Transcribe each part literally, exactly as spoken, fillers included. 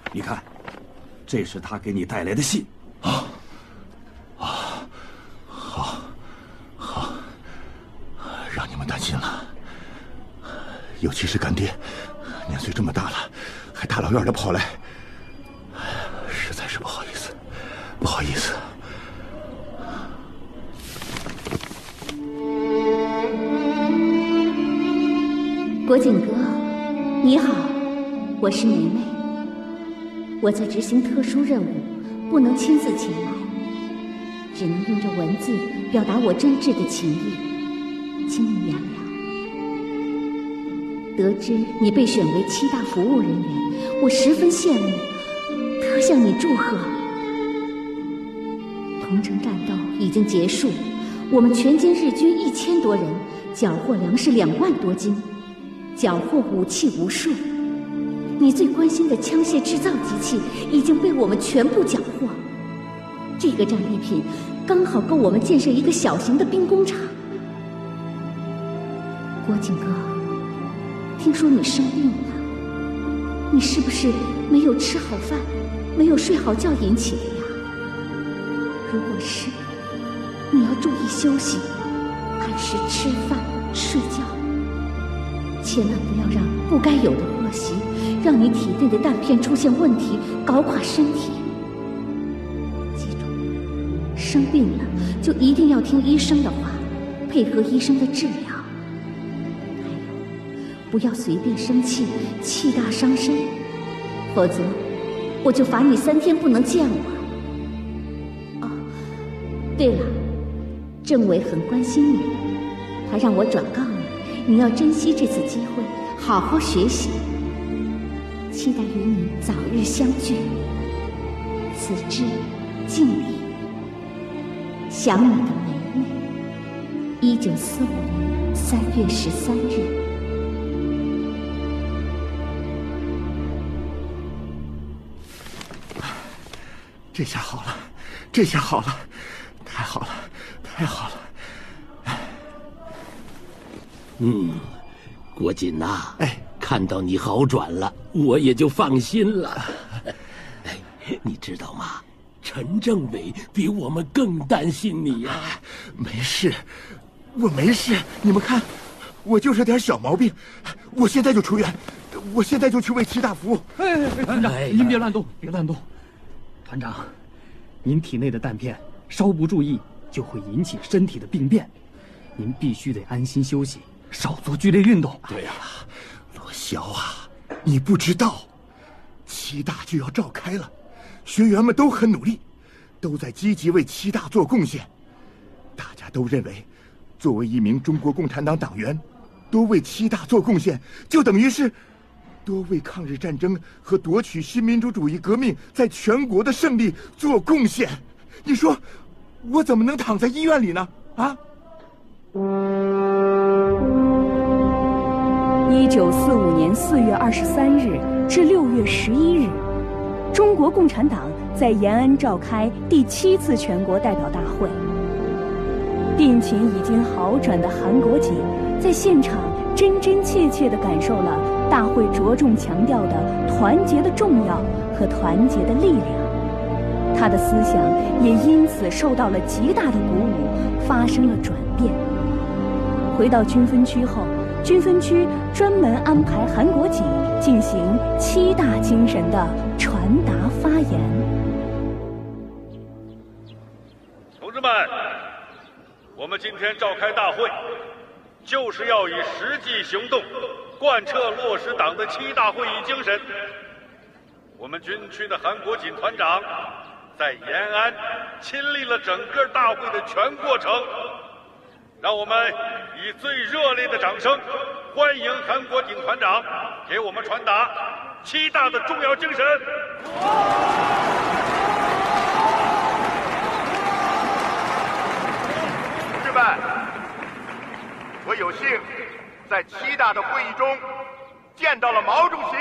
你看，这是他给你带来的信。 啊啊，好，好，让你们担心了。尤其是干爹，年岁这么大了，还大老远的跑来，实在是不好意思，不好意思。 国景哥，你好，我是梅梅。我在执行特殊任务，不能亲自前来，只能用着文字表达我真挚的情意，请你原谅。得知你被选为七大服务人员，我十分羡慕，特向你祝贺。同城战斗已经结束，我们全歼日军一千多人，缴获粮食两万多斤，缴获武器无数。你最关心的枪械制造机器已经被我们全部缴获，这个战利品刚好够我们建设一个小型的兵工厂。国景哥，听说你生病了，你是不是没有吃好饭，没有睡好觉引起的呀？如果是，你要注意休息，按时吃饭睡觉，千万不要让不该有的恶习让你体内的弹片出现问题，搞垮身体。记住，生病了就一定要听医生的话，配合医生的治疗。还有，不要随便生气，气大伤身，否则我就罚你三天不能见我。哦，对了，政委很关心你，他让我转告你，你要珍惜这次机会，好好学习。期待与你早日相聚，此致敬礼。想你的梅梅。一九四五年三月十三日。 这下好了，这下好了，太好了，太好了。 嗯，国锦呐， 哎， 看到你好转了，我也就放心了。哎，你知道吗？陈政委比我们更担心你呀、啊。 没事，我没事。你们看，我就是点小毛病，我现在就出院，我现在就去为七大服务。 哎哎哎，团长，哎、您别乱动，别乱动。团长，您体内的弹片稍不注意就会引起身体的病变，您必须得安心休息，少做剧烈运动。 对呀、啊，罗霄啊，你不知道，七大就要召开了，学员们都很努力，都在积极为七大做贡献。大家都认为，作为一名中国共产党党员，多为七大做贡献，就等于是多为抗日战争和夺取新民主主义革命在全国的胜利做贡献。你说，我怎么能躺在医院里呢？啊！ 一九四五年四月二十三日至六月十一日，中国共产党在延安召开第七次全国代表大会。病情已经好转的韩国瑾在现场真真切切地感受了大会着重强调的团结的重要和团结的力量，他的思想也因此受到了极大的鼓舞，发生了转变。回到军分区后，军分区专门安排韩国瑾进行七大精神的传达发言。 同志们，我们今天召开大会，就是要以实际行动贯彻落实党的七大会议精神。我们军区的韩国瑾团长在延安亲历了整个大会的全过程，让我们以最热烈的掌声欢迎韩国瑾团长给我们传达七大的重要精神。 同志们，我有幸在七大的会议中见到了毛主席，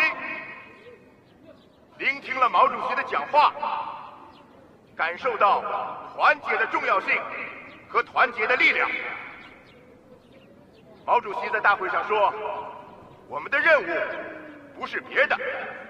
聆听了毛主席的讲话，感受到团结的重要性和团结的力量。毛主席在大会上说，我们的任务不是别的，